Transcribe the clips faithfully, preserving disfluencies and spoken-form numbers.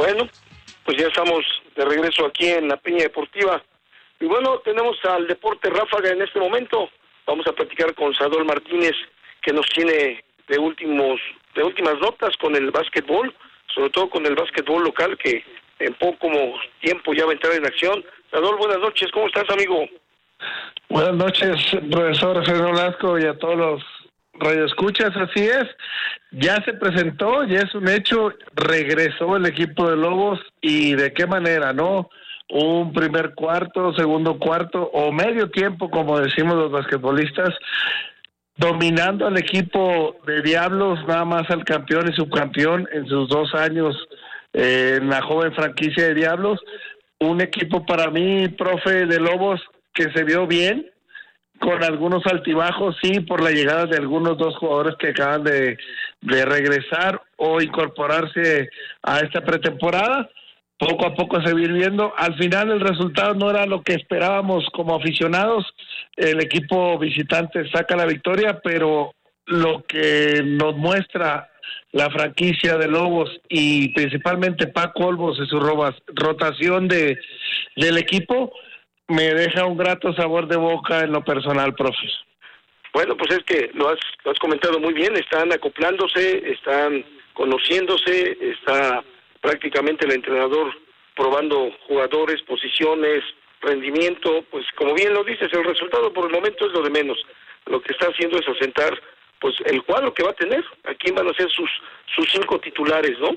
Bueno, pues ya estamos de regreso aquí en la Peña Deportiva. Y bueno, tenemos al Deporte Ráfaga en este momento. Vamos a platicar con Sadol Martínez, que nos tiene de últimos de últimas notas con el básquetbol, sobre todo con el básquetbol local, que en poco tiempo ya va a entrar en acción. Sadol, buenas noches, ¿cómo estás, amigo? Buenas noches, profesor Fernando Lasco, y a todos los radioescuchas. Así es, ya se presentó, ya es un hecho, regresó el equipo de Lobos, y de qué manera, ¿no? Un primer cuarto, segundo cuarto, o medio tiempo, como decimos los basquetbolistas, dominando al equipo de Diablos, nada más al campeón y subcampeón en sus dos años eh, en la joven franquicia de Diablos. Un equipo para mí, profe, de Lobos, que se vio bien, con algunos altibajos, sí, por la llegada de algunos dos jugadores que acaban de, de regresar o incorporarse a esta pretemporada. Poco a poco se va viendo. Al final el resultado no era lo que esperábamos como aficionados. El equipo visitante saca la victoria, pero lo que nos muestra la franquicia de Lobos y principalmente Paco Olmos y su robas, rotación de del equipo me deja un grato sabor de boca en lo personal, profe. Bueno, pues es que lo has, lo has comentado muy bien, están acoplándose, están conociéndose, está prácticamente el entrenador probando jugadores, posiciones, rendimiento, pues como bien lo dices, el resultado por el momento es lo de menos. Lo que está haciendo es asentar pues el cuadro que va a tener, a quién van a ser sus, sus cinco titulares, ¿no?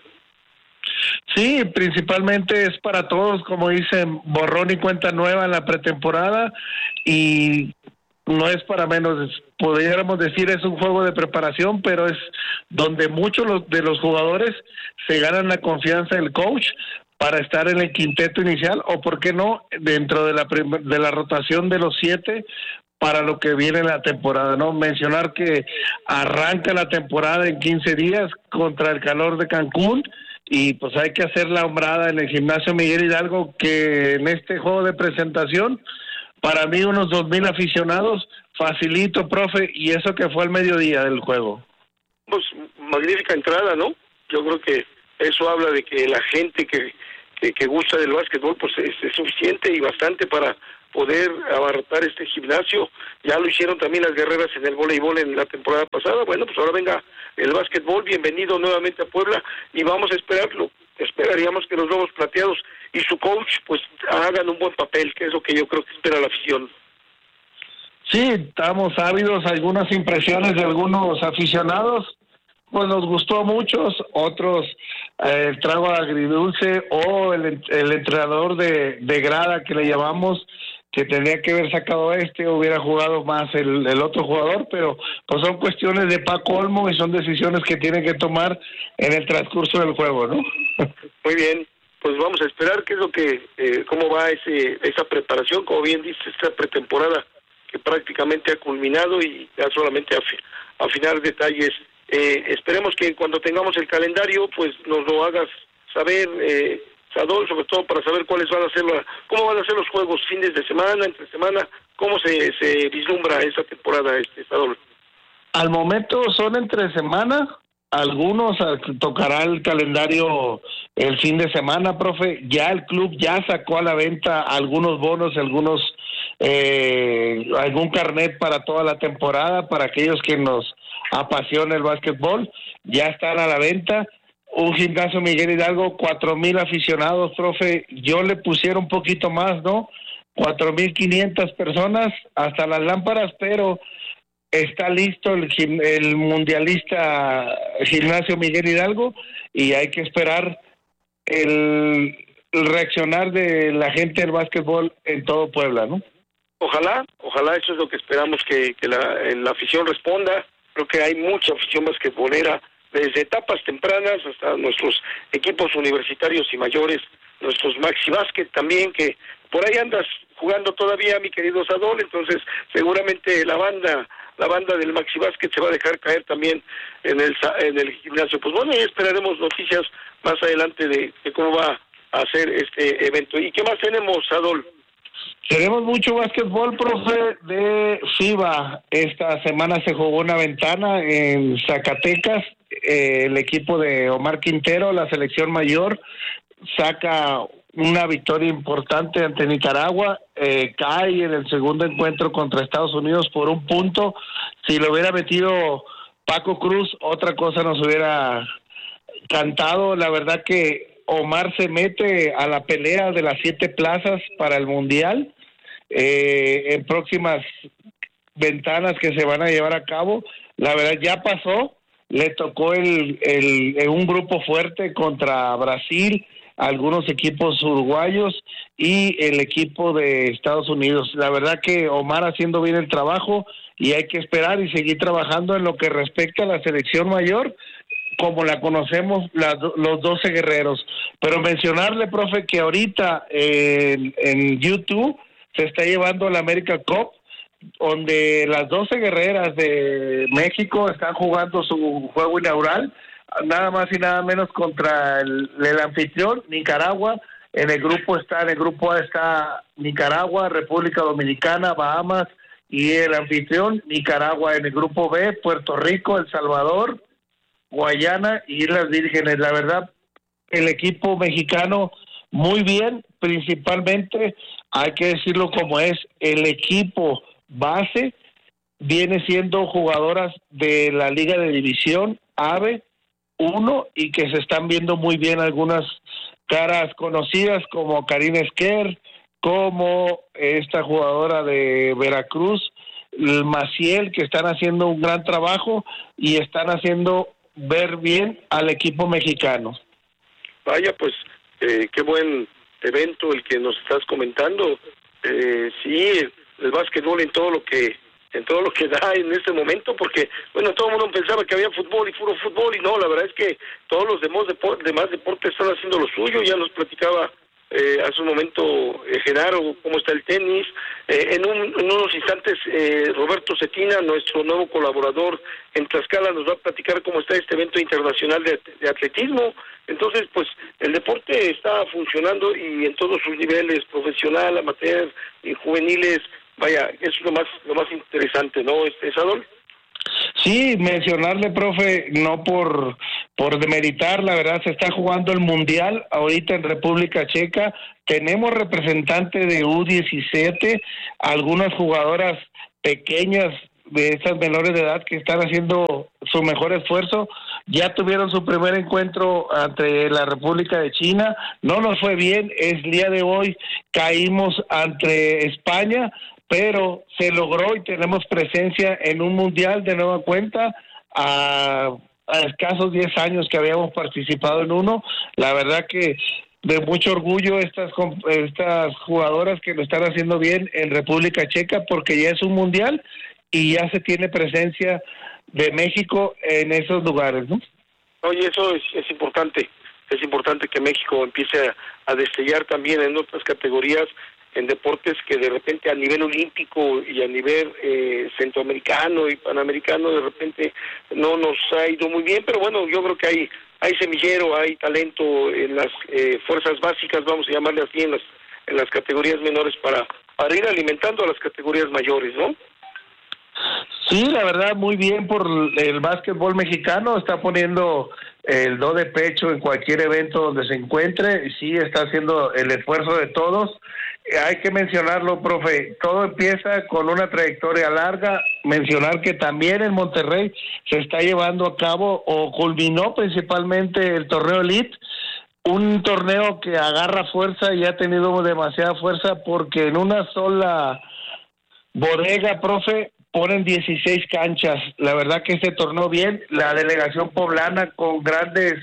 Sí, principalmente es para todos, como dicen, borrón y cuenta nueva en la pretemporada, y no es para menos, podríamos decir es un juego de preparación, pero es donde muchos de los jugadores se ganan la confianza del coach para estar en el quinteto inicial, o por qué no, dentro de la de la rotación de los siete para lo que viene en la temporada, ¿no? Mencionar que arranca la temporada en quince días contra el Calor de Cancún, y pues hay que hacer la hombrada en el Gimnasio Miguel Hidalgo, que en este juego de presentación, para mí unos dos mil aficionados, facilito, profe, y eso que fue al mediodía del juego. Pues magnífica entrada, ¿no? Yo creo que eso habla de que la gente que, que, que gusta del básquetbol pues es, es suficiente y bastante para poder abarrotar este gimnasio. Ya lo hicieron también las guerreras en el voleibol en la temporada pasada. Bueno, pues ahora venga el básquetbol, bienvenido nuevamente a Puebla, y vamos a esperarlo. Esperaríamos que los Lobos Plateados y su coach pues hagan un buen papel, que es lo que yo creo que espera la afición. Sí, estamos ávidos, algunas impresiones de algunos aficionados, pues nos gustó a muchos, otros eh, el trago agridulce, o el, el entrenador de, de grada que le llamamos, que tendría que haber sacado a este, hubiera jugado más el, el otro jugador, pero pues son cuestiones de Paco Olmo y son decisiones que tiene que tomar en el transcurso del juego, ¿no? Muy bien, pues vamos a esperar qué es lo que, eh, cómo va ese esa preparación, como bien dice, esta pretemporada que prácticamente ha culminado y ya solamente af, afinar detalles. Eh, esperemos que cuando tengamos el calendario, pues nos lo hagas saber, eh, Sadol, sobre todo para saber cuáles van a ser, la, cómo van a ser los juegos, fines de semana, entre semana, cómo se, se vislumbra esta temporada, este Sadol. Al momento son entre semana, algunos tocará el calendario el fin de semana, profe. Ya el club ya sacó a la venta algunos bonos, algunos eh, algún carnet para toda la temporada, para aquellos que nos apasiona el básquetbol, ya están a la venta. Un Gimnasio Miguel Hidalgo, cuatro mil aficionados, profe. Yo le pusiera un poquito más, ¿no? Cuatro mil quinientas personas, hasta las lámparas, pero está listo el, el mundialista Gimnasio Miguel Hidalgo, y hay que esperar el, el reaccionar de la gente del básquetbol en todo Puebla, ¿no? Ojalá, ojalá, eso es lo que esperamos, que, que la, la afición responda. Creo que hay mucha afición basquetbolera, desde etapas tempranas hasta nuestros equipos universitarios y mayores, nuestros Maxi Básquet también, que por ahí andas jugando todavía, mi querido Sadol, entonces seguramente la banda la banda del Maxi Básquet se va a dejar caer también en el en el gimnasio. Pues bueno, ya esperaremos noticias más adelante de, de cómo va a ser este evento. ¿Y qué más tenemos, Sadol? Tenemos mucho básquetbol, profe, de FIBA. Esta semana se jugó una ventana en Zacatecas, eh, el equipo de Omar Quintero, la selección mayor, saca una victoria importante ante Nicaragua, eh, cae en el segundo encuentro contra Estados Unidos por un punto. Si lo hubiera metido Paco Cruz, otra cosa nos hubiera cantado. La verdad que Omar se mete a la pelea de las siete plazas para el Mundial eh, en próximas ventanas que se van a llevar a cabo. La verdad ya pasó, le tocó el, el, el un grupo fuerte contra Brasil, algunos equipos uruguayos y el equipo de Estados Unidos. La verdad que Omar haciendo bien el trabajo y hay que esperar y seguir trabajando en lo que respecta a la selección mayor, como la conocemos, la, los doce guerreros. Pero mencionarle, profe, que ahorita eh, en, en YouTube se está llevando la America Cup, donde las doce guerreras de México están jugando su juego inaugural, nada más y nada menos contra el, el anfitrión, Nicaragua. En el grupo está, en el grupo A está Nicaragua, República Dominicana, Bahamas, y el anfitrión, Nicaragua. En el grupo B, Puerto Rico, El Salvador, Guayana y Islas Vírgenes. La verdad, el equipo mexicano muy bien, principalmente, hay que decirlo como es, el equipo base viene siendo jugadoras de la Liga de División A B uno y que se están viendo muy bien algunas caras conocidas como Karina Esquer, como esta jugadora de Veracruz, el Maciel, que están haciendo un gran trabajo y están haciendo ver bien al equipo mexicano. Vaya, pues eh, qué buen evento el que nos estás comentando. Eh, sí, el, el básquetbol en todo lo que en todo lo que da en este momento, porque bueno, todo el mundo pensaba que había fútbol y puro fútbol y no, la verdad es que todos los demás, depor- demás deportes están haciendo lo suyo. Ya nos platicaba eh, hace un momento eh, Genaro cómo está el tenis. Eh, en, un, en unos instantes eh, Roberto Cetina, nuestro nuevo colaborador en Tlaxcala, nos va a platicar cómo está este evento internacional de, de atletismo. Entonces, pues el deporte está funcionando y en todos sus niveles, profesional, amateur y juveniles. Vaya, eso es lo más lo más interesante, ¿no, este Sadol? Sí, mencionarle, profe, no por por demeritar, la verdad, se está jugando el Mundial ahorita en República Checa. Tenemos representantes de U diecisiete, algunas jugadoras pequeñas de esas menores de edad que están haciendo su mejor esfuerzo. Ya tuvieron su primer encuentro ante la República de China, no nos fue bien, el día de hoy caímos ante España, pero se logró y tenemos presencia en un mundial de nueva cuenta a, a escasos diez años que habíamos participado en uno. La verdad que de mucho orgullo estas estas jugadoras que lo están haciendo bien en República Checa, porque ya es un mundial y ya se tiene presencia de México en esos lugares, ¿no? Oye, eso es, es importante, es importante que México empiece a, a destellar también en otras categorías, en deportes que de repente a nivel olímpico y a nivel eh, centroamericano y panamericano de repente no nos ha ido muy bien, pero bueno, yo creo que hay hay semillero, hay talento en las eh, fuerzas básicas, vamos a llamarle así, en las en las categorías menores para para ir alimentando a las categorías mayores, ¿no? Sí, la verdad, muy bien por el básquetbol mexicano, está poniendo el do de pecho en cualquier evento donde se encuentre, y sí, está haciendo el esfuerzo de todos. Hay que mencionarlo, profe, todo empieza con una trayectoria larga. Mencionar que también en Monterrey se está llevando a cabo, o culminó principalmente, el torneo Elite, un torneo que agarra fuerza y ha tenido demasiada fuerza porque en una sola bodega, profe, ponen dieciséis canchas. La verdad que se tornó bien. La delegación poblana con grandes,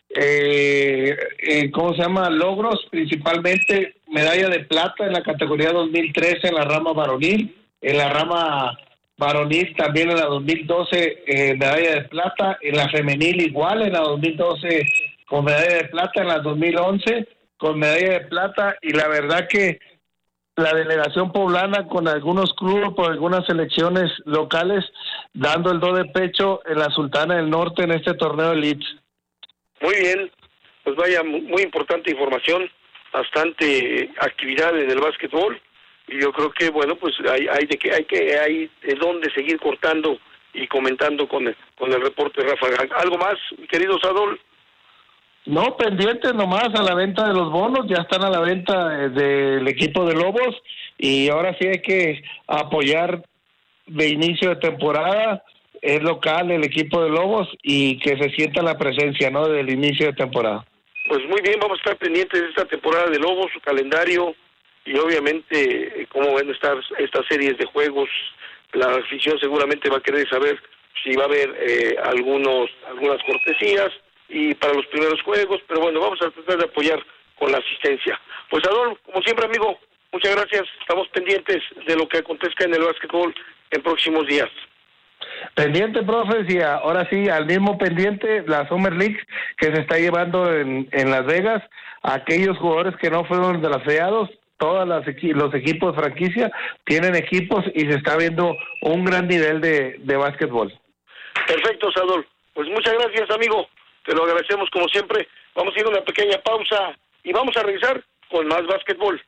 eh, eh, ¿cómo se llama? Logros, principalmente medalla de plata en la categoría dos mil trece en la rama varonil, en la rama varonil también en la dos mil doce eh, medalla de plata, en la femenil igual en la dos mil doce con medalla de plata, en la dos mil once con medalla de plata, y la verdad que la delegación poblana con algunos clubes por algunas selecciones locales dando el do de pecho en la Sultana del Norte en este torneo Elite. Muy bien, pues vaya, muy importante información, bastante actividad en el básquetbol y yo creo que bueno, pues hay hay de que hay que hay de dónde seguir cortando y comentando con el, con el reporte Rafa. ¿Algo más, mi querido Sadol? No, pendientes nomás a la venta de los bonos, ya están a la venta del equipo de Lobos y ahora sí hay que apoyar de inicio de temporada, es local el equipo de Lobos y que se sienta la presencia, ¿no?, del inicio de temporada. Pues muy bien, vamos a estar pendientes de esta temporada de Lobos, su calendario y obviamente cómo van a estar estas series de juegos. La afición seguramente va a querer saber si va a haber eh, algunos algunas cortesías y para los primeros juegos, pero bueno, vamos a tratar de apoyar con la asistencia. Pues Adolfo, como siempre, amigo, muchas gracias, estamos pendientes de lo que acontezca en el básquetbol en próximos días. Pendiente, profes, y ahora sí, al mismo pendiente, la Summer League que se está llevando en, en Las Vegas, aquellos jugadores que no fueron drafteados, todos los equipos de franquicia tienen equipos y se está viendo un gran nivel de, de básquetbol. Perfecto, Sadol. Pues muchas gracias, amigo. Te lo agradecemos como siempre. Vamos a ir a una pequeña pausa y vamos a regresar con más básquetbol.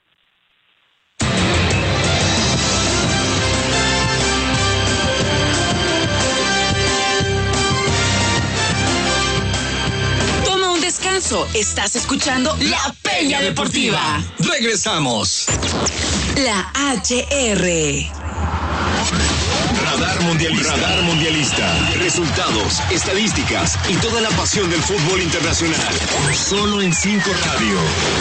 Toma un descanso. Estás escuchando La Peña Deportiva. Regresamos. La H R. Radar Mundialista. Radar Mundialista. Resultados, estadísticas y toda la pasión del fútbol internacional. Solo en cinco Radio.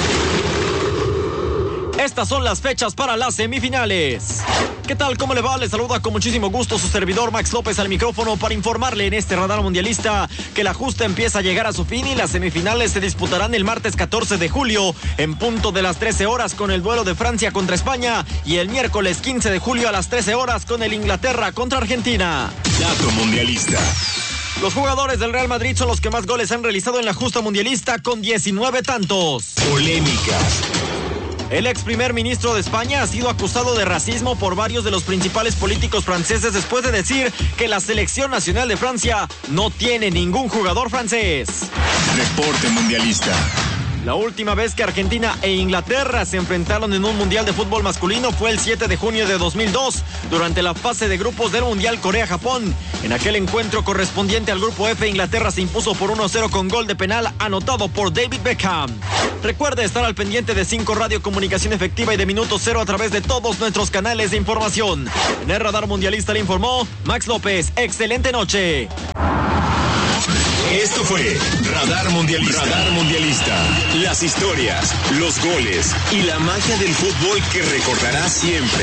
Estas son las fechas para las semifinales. ¿Qué tal? ¿Cómo le va? Le saluda con muchísimo gusto su servidor Max López al micrófono para informarle en este Radar Mundialista que la justa empieza a llegar a su fin y las semifinales se disputarán el martes catorce de julio en punto de las trece horas con el duelo de Francia contra España y el miércoles quince de julio a las trece horas con el Inglaterra contra Argentina. Dato Mundialista. Los jugadores del Real Madrid son los que más goles han realizado en la justa mundialista con diecinueve tantos. Polémicas. El ex primer ministro de España ha sido acusado de racismo por varios de los principales políticos franceses después de decir que la selección nacional de Francia no tiene ningún jugador francés. Reporte Mundialista. La última vez que Argentina e Inglaterra se enfrentaron en un mundial de fútbol masculino fue el siete de junio de dos mil dos, durante la fase de grupos del Mundial Corea-Japón. En aquel encuentro correspondiente al grupo F, Inglaterra se impuso por uno a cero con gol de penal anotado por David Beckham. Recuerde estar al pendiente de cinco Radio Comunicación Efectiva y de Minuto Cero a través de todos nuestros canales de información. En el Radar Mundialista le informó Max López. Excelente noche. Esto fue Radar Mundialista. Radar Mundialista. Las historias, los goles y la magia del fútbol que recordarás siempre.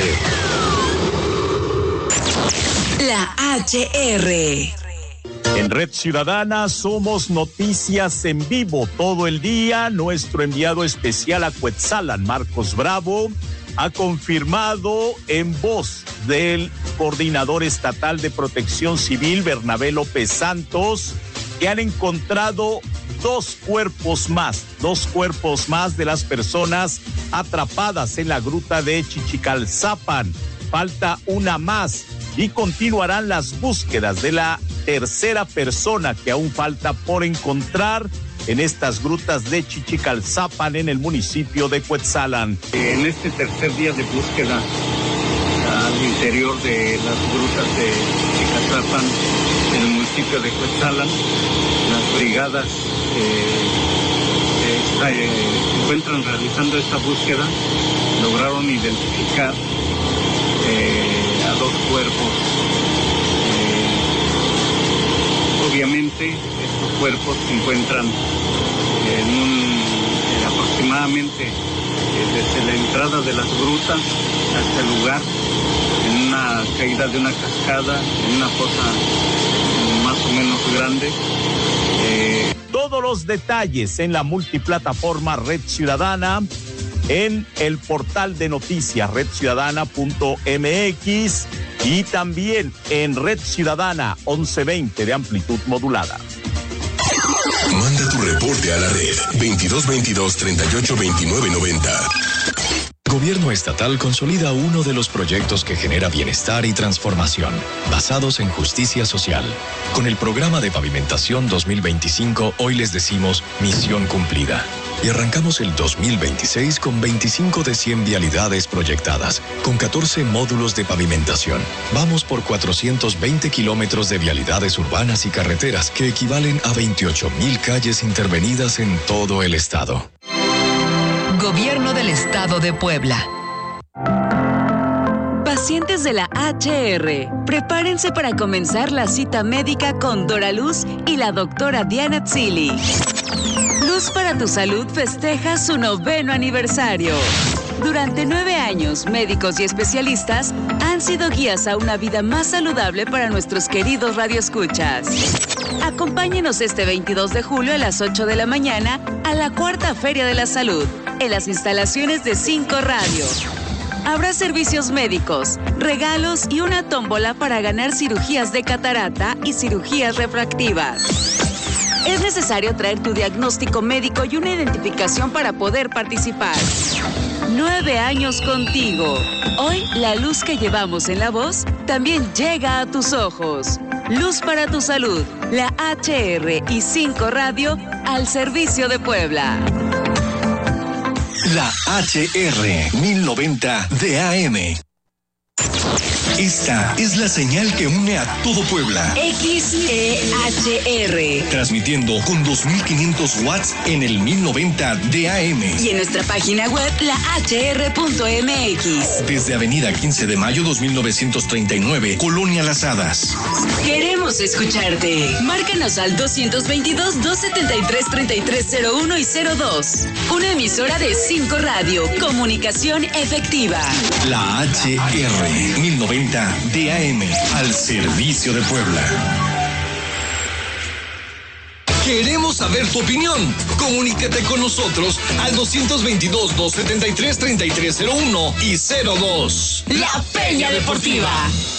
La H R. En Red Ciudadana somos noticias en vivo todo el día. Nuestro enviado especial a Cuetzalan, Marcos Bravo, ha confirmado en voz del coordinador estatal de Protección Civil, Bernabé López Santos, que han encontrado dos cuerpos más, dos cuerpos más de las personas atrapadas en la gruta de Chichicalzapan. Falta una más y continuarán las búsquedas de la tercera persona que aún falta por encontrar en estas grutas de Chichicalzapan en el municipio de Cuetzalan. En este tercer día de búsqueda al interior de las grutas de Chichicalzapan en el municipio de Cuetzalan, las brigadas eh, eh, se encuentran realizando esta búsqueda, lograron identificar eh, a dos cuerpos. Eh, obviamente estos cuerpos se encuentran en un en aproximadamente eh, desde la entrada de las grutas hasta el lugar, en una caída de una cascada, en una fosa más o menos grande. Eh... Todos los detalles en la multiplataforma Red Ciudadana, en el portal de noticias red ciudadana punto m x y también en Red Ciudadana once veinte de amplitud modulada. Manda tu reporte a la red veintidós veintidós treinta y ocho veintinueve noventa. Gobierno estatal consolida uno de los proyectos que genera bienestar y transformación, basados en justicia social. Con el programa de pavimentación dos mil veinticinco, hoy les decimos misión cumplida. y arrancamos el dos mil veintiséis con veinticinco de cien vialidades proyectadas, con catorce módulos de pavimentación. Vamos por cuatrocientos veinte kilómetros de vialidades urbanas y carreteras que equivalen a veintiocho mil calles intervenidas en todo el estado. Gobierno del Estado de Puebla. Pacientes de la H R, prepárense para comenzar la cita médica con Dora Luz y la doctora Diana Tzili. Luz para tu Salud festeja su noveno aniversario. Durante nueve años, médicos y especialistas han sido guías a una vida más saludable para nuestros queridos radioescuchas. Acompáñenos este veintidós de julio a las ocho de la mañana a la Cuarta Feria de la Salud, en las instalaciones de Cinco Radio. Habrá servicios médicos, regalos y una tómbola para ganar cirugías de catarata y cirugías refractivas. Es necesario traer tu diagnóstico médico y una identificación para poder participar. Nueve años contigo. Hoy, la luz que llevamos en la voz también llega a tus ojos. Luz para tu Salud, la H R y Cinco Radio al servicio de Puebla. La H R mil noventa D A M. Esta es la señal que une a todo Puebla. X E H R. Transmitiendo con dos mil quinientos watts en el mil noventa D A M. Y en nuestra página web, la H R punto M X. Desde Avenida quince de mayo dos mil novecientos treinta y nueve, Colonia Las Hadas. Queremos escucharte. Márcanos al dos dos dos, dos siete tres, tres tres cero uno y cero dos. Una emisora de Cinco Radio. Comunicación efectiva. La H R mil noventa D A M, al servicio de Puebla. Queremos saber tu opinión. Comunícate con nosotros al dos dos dos, dos siete tres, tres tres cero uno y cero dos. La Peña Deportiva.